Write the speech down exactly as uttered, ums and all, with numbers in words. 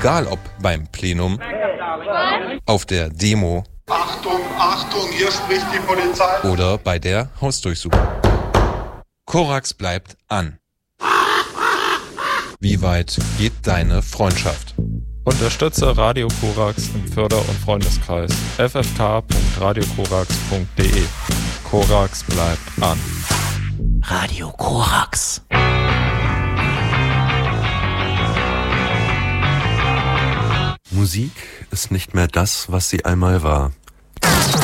Egal ob beim Plenum, auf der Demo, Achtung, Achtung, hier spricht die Polizei. Oder bei der Hausdurchsuchung. Korax bleibt an. Wie weit geht deine Freundschaft? Unterstütze Radio Korax im Förder- und Freundeskreis. f f k punkt radio korax punkt d e. Korax bleibt an. Radio Korax. Musik ist nicht mehr das, was sie einmal war.